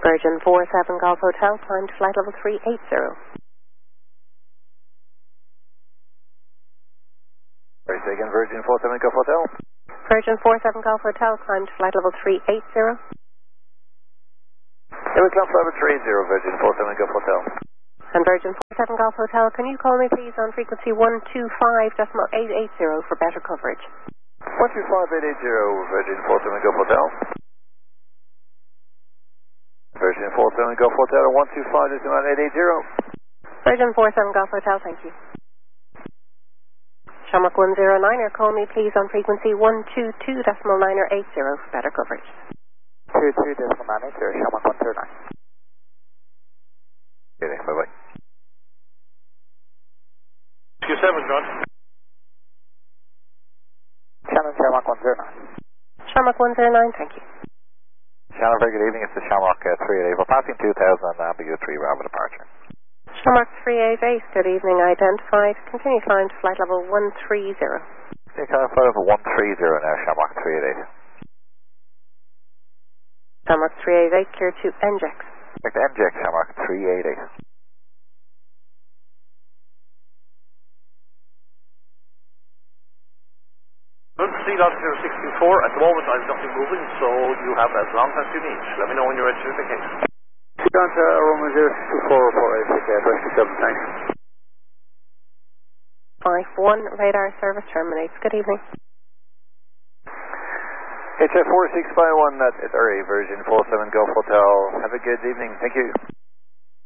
Virgin 47 Golf Hotel, climb to flight level 380. Sorry, say again, Virgin 47 Golf Hotel. Virgin 47 Golf Hotel, climb to flight level 380. Yeah, we climb level 30, Virgin 47 Golf Hotel. And Virgin 47 Golf Hotel, can you call me please on frequency 125.880 for better coverage? 125.880, Virgin 47 Golf Hotel. Virgin 47 Golf Hotel, 125.880. Virgin 47 Golf Hotel, thank you. Shamrock 109er, call me please on frequency 122.980 for better coverage. 22.980, Shamrock 109. Okay, bye-bye. Q7, John. Shamrock 109. Shamrock 109, thank you. Shannon, very good evening. It's the Shamrock 388. We're passing 2000 and Ambiguous 3 Bravo departure. Shamrock 388, good evening, identified. Continue climb to flight level 130. Okay, flight level 130 now, Shamrock 388. Shamrock 388, clear to NJEX. Back to NJEX, Shamrock 388. Good, C.064. At the moment I have nothing moving, so you have as long as you need. Let me know when you're ready to indicate. Delta Roman 064 report, ACK, 27, thanks. 51, radar service terminates. Good evening. It's a 4651, that's Virgin 47 Golf Hotel. Have a good evening. Thank you.